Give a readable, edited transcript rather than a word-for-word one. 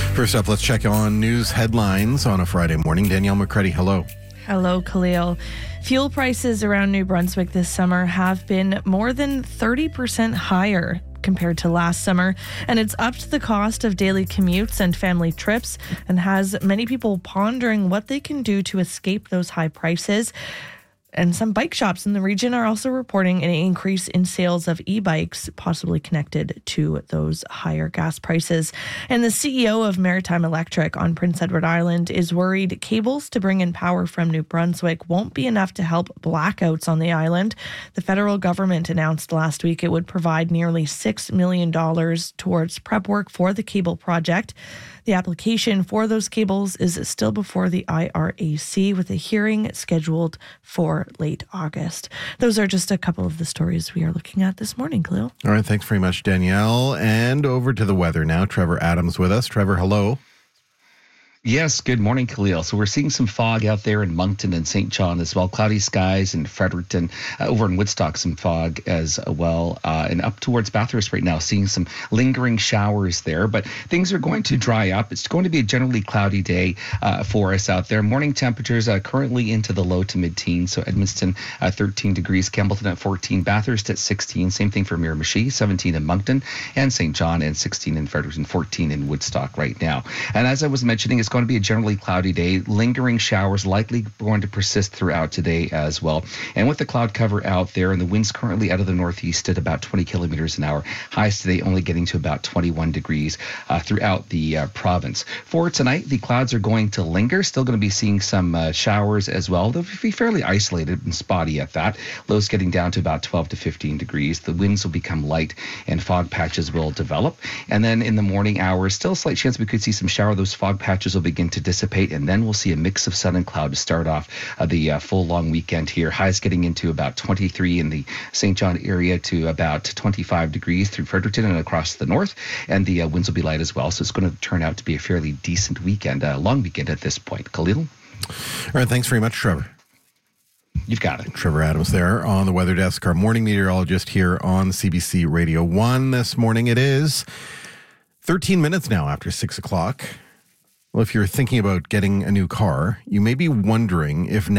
First up, let's check on news headlines on a Friday morning. Danielle McCready, hello. Hello, Khalil. Fuel prices around New Brunswick this summer have been more than 30% higher compared to last summer, and it's upped the cost of daily commutes and family trips and has many people pondering what they can do to escape those high prices. And some bike shops in the region are also reporting an increase in sales of e-bikes, possibly connected to those higher gas prices. And the CEO of Maritime Electric on Prince Edward Island is worried cables to bring in power from New Brunswick won't be enough to help blackouts on the island. The federal government announced last week it would provide nearly $6 million towards prep work for the cable project. The application for those cables is still before the IRAC, with a hearing scheduled for late August. Those are just a couple of the stories we are looking at this morning, Khalil. All right, thanks very much, Danielle. And over to the weather now. Trevor Adams with us. Trevor, hello. Yes, good morning, Khalil. So we're seeing some fog out there in Moncton and St. John as well. Cloudy skies in Fredericton, over in Woodstock, some fog as well. And up towards Bathurst right now, seeing some lingering showers there. But things are going to dry up. It's going to be a generally cloudy day for us out there. Morning temperatures currently into the low to mid-teens. So Edmundston, 13 degrees. Campbellton at 14. Bathurst at 16. Same thing for Miramichi, 17 in Moncton. And St. John, and 16 in Fredericton, 14 in Woodstock right now. And as I was mentioning, it's going to be a generally cloudy day. Lingering showers likely going to persist throughout today as well. And with the cloud cover out there and the winds currently out of the northeast at about 20 kilometers an hour, highs today only getting to about 21 degrees throughout the province. For tonight, the clouds are going to linger. Still going to be seeing some showers as well. They'll be fairly isolated and spotty at that. Lows getting down to about 12 to 15 degrees. The winds will become light and fog patches will develop. And then in the morning hours, still a slight chance we could see some shower. Those fog patches will begin to dissipate, and then we'll see a mix of sun and cloud to start off the full long weekend here. Highs getting into about 23 in the St. John area to about 25 degrees through Fredericton and across the north, and the winds will be light as well. So it's going to turn out to be a fairly decent weekend, long weekend at this point. Khalil? All right, thanks very much, Trevor. You've got it. Trevor Adams there on the weather desk, our morning meteorologist here on CBC Radio 1 this morning. It is 13 minutes now after 6 o'clock. Well, if you're thinking about getting a new car, you may be wondering if